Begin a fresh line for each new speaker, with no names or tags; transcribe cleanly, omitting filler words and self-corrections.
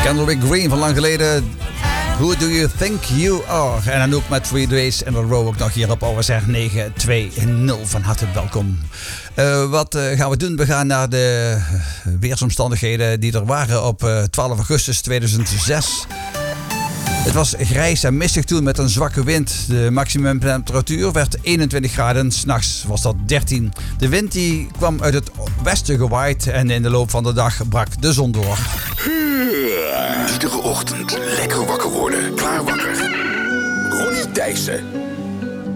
Kendrick Green van lang geleden. Who do you think you are? En dan ook met 3 Days in a Row ook nog hier op OSR 920. Van harte welkom. Wat gaan we doen? We gaan naar de weersomstandigheden die er waren op 12 augustus 2006. Het was grijs en mistig toen met een zwakke wind. De maximumtemperatuur werd 21 graden. 's Nachts was dat 13. De wind die kwam uit het westen gewaaid en in de loop van de dag brak de zon door.
Iedere ochtend lekker wakker worden. Klaar wakker. Ronnie Thijssen.